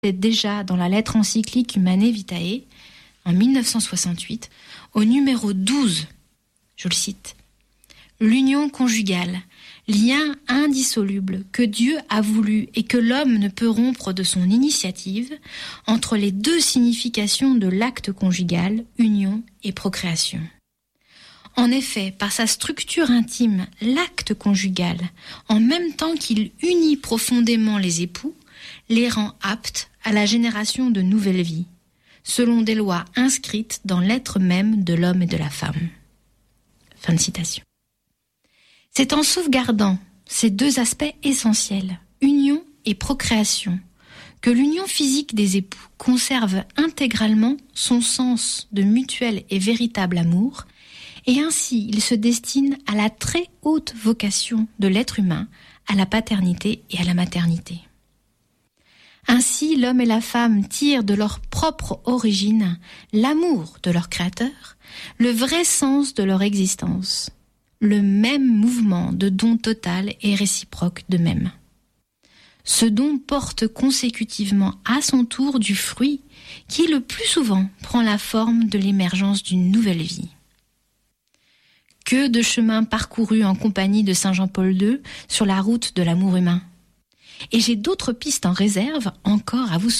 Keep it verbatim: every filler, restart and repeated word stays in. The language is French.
déjà dans la lettre encyclique Humanae Vitae, en dix-neuf cent soixante-huit, au numéro douze, je le cite, « L'union conjugale, lien indissoluble que Dieu a voulu et que l'homme ne peut rompre de son initiative entre les deux significations de l'acte conjugal, union et procréation. En effet, par sa structure intime, l'acte conjugal, en même temps qu'il unit profondément les époux, les rend aptes à la génération de nouvelles vies, selon des lois inscrites dans l'être même de l'homme et de la femme. » Fin de citation. C'est en sauvegardant ces deux aspects essentiels, union et procréation, que l'union physique des époux conserve intégralement son sens de mutuel et véritable amour, et ainsi il se destine à la très haute vocation de l'être humain, à la paternité et à la maternité. Ainsi, l'homme et la femme tirent de leur propre origine l'amour de leur créateur, le vrai sens de leur existence, le même mouvement de don total et réciproque de même. Ce don porte consécutivement à son tour du fruit qui le plus souvent prend la forme de l'émergence d'une nouvelle vie. Que de chemins parcourus en compagnie de saint Jean-Paul deux sur la route de l'amour humain. Et j'ai d'autres pistes en réserve encore à vous